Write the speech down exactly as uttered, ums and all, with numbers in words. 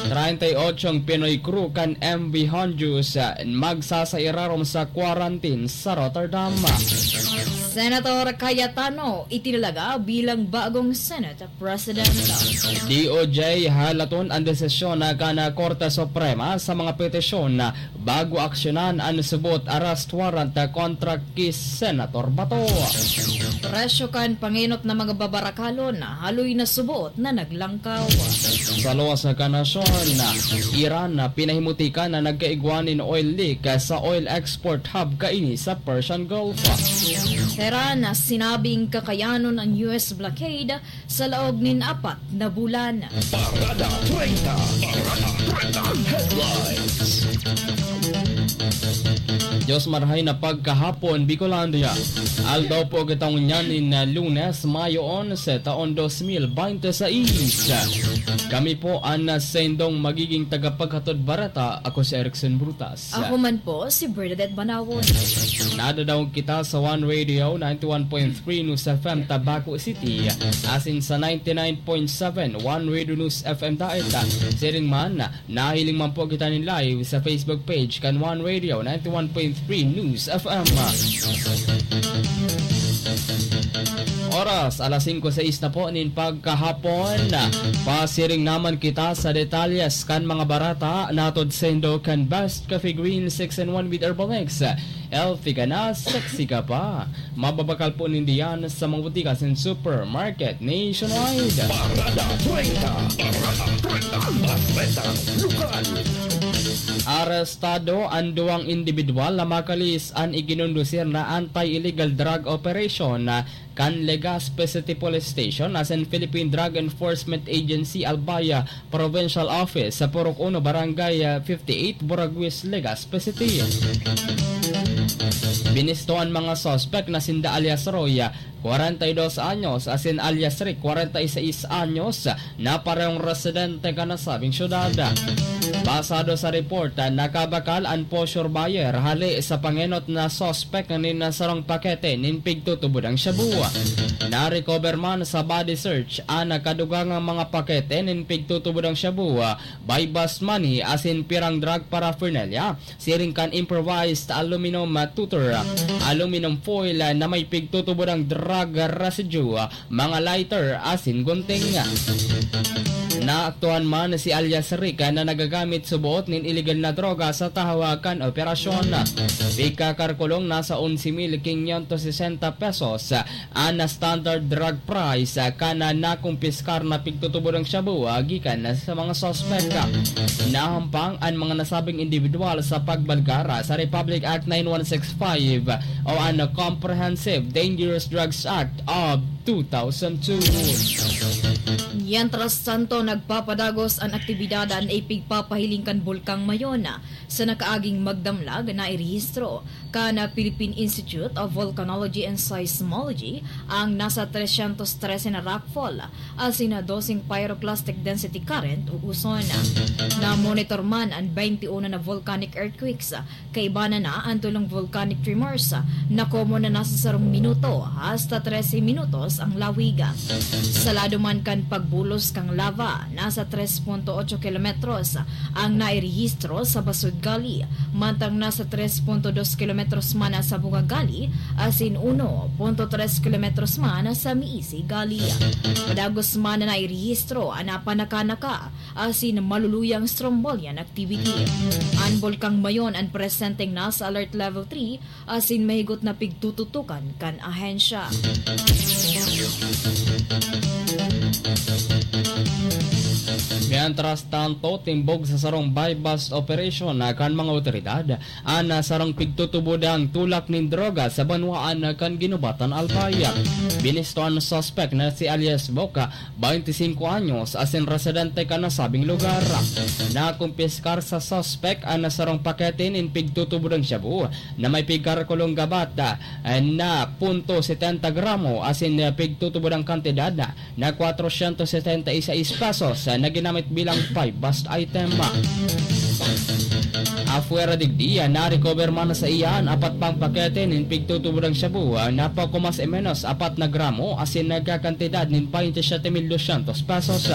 thirty-eight Pinoy crew kan M V Honjus magsasairarom sa quarantine sa Rotterdam. Senator Cayetano itinalaga bilang bagong Senate President. D O J halaton ang desisyon na kana Korte Suprema sa mga petisyon na bago aksyonan ang subot arrest warrant kontra kay Senator Bato. Presyo kan panginot na mga babarakalon na haloy na subot na naglangkaw. Sa luwas na kanasyon na Iran na pinahimutikan na nagkaigwanin oil leak sa oil export hub kaini sa Persian Gulf. Tehran na sinabing kakayanon ang U S blockade sa laog nin apat na bulan. Parada thirty, Parada thirty headlines. Diyos marhay na pagkahapon, Bicolandia. Aldaw po kitang nyanin na Lunes, Mayo eleven, taon twenty twenty-six. Kami po ang sendong magiging tagapaghatod barata. Ako si Erickson Brutas. Ako man po si Bernadette Banawon. Nadadaw kita sa One Radio ninety-one point three News F M Tabaco City, asin sa ninety-nine point seven One Radio News F M Daeta. Siring man, nahiling man po kita ni live sa Facebook page kan One Radio ninety-one point three News F M. Oras, alas five sais na po nin pagkahapon. Pasiring naman kita sa detalyes kan mga barata natod sendo kan Best Coffee Green six in one with Herbalex. Healthy ka na, sexy ka pa. Mababakal po nindiyan sa mga butikas and supermarket nationwide. Parada thirty, Parada thirty, lokal. Arestado ang duwang individual na makalis ang iginundusir na anti-illegal drug operation na kan Legazpi City Police Station as in Philippine Drug Enforcement Agency Albaya Provincial Office sa Purok uno Barangay fifty-eight Buraguis, Legazpi City. Binisto ang mga suspect na sinda alias Roy, forty-two anyos, asin alias Rick, forty-six anyos, na parehong residente ka na sabing syudad. Basado sa report, nakabakal ang posure buyer hali sa pangenot na suspect na ninasarong pakete ninpig tutubod ang shabu. Na-recover man sa body search ang nakadugang mga pakete ninpig tutubod ang shabu, by bus money asin pirang drug paraphernalia, siring kan improvised aluminum tutor, aluminum foil na may pigtutubod ang drug residue, mga lighter asin gunting. Naaktuhan man si alias Rick na nagagamit subuot nin illegal na droga sa tahawakan operasyon. Ikakarkulong nasa eleven mil quinientos sesenta pesos ang standard drug price kana nakumpiskar na pigtutubod ng shabu gikan sa mga suspect. Nahampang ang mga nasabing individual sa pagbalgara sa Republic Act ninety-one sixty-five o ang Comprehensive Dangerous Drugs Act of two thousand two. Yan tras santo nagpapadagos ang aktibidad ang ipigpapahiling kan Bulkang Mayona sa nakaaging magdamlag na irehistro kana Philippine Institute of Volcanology and Seismology ang nasa three thirteen na rockfall asin na dosing pyroclastic density current o uson. Na monitor man ang twenty-one na volcanic earthquakes kaibana na ang tulong volcanic tremors na komo na nasa sarong minuto hasta thirteen minutos ang lawiga. Sa lado man kan pagbulos kang lava nasa three point eight kilometros ang nairehistro sa Basud Gali, mantang nasa three point two kilometros man sa Bukagali asin one point three kilometros man sa Miisi Gali. Padagos man na nairehistro ang napanakanaka asin maluluyang strombolian activity. Ang Bulkang Mayon ang presenting nasa alert level three asin mahigot na pigtututukan kan ahensya. Mientras tanto, timbog sa sarong bypass operation na kan mga otoridad ana sarong pigtutubodang tulak nin droga sa banwaan na kan ginubatan Albaya. Binisto ang suspect na si alias Boca, twenty-five anyos, asin residente ka na sabing lugar. Nakumpiskar sa suspect ang nasarong pakete nin pigtutubodang shabu na may pigkarkulong gabat na punto setenta gramo asin pigtutubodang kantidad na four seventy-six pesos na ginamit bilang five bust item. Afuera digdiya, na-recover man sa iyan apat pang pakete nin pigtutubod ang shabu na pa kumas e menos apat na gramo asin nagkakantidad nin twenty-seven mil two hundred pesos.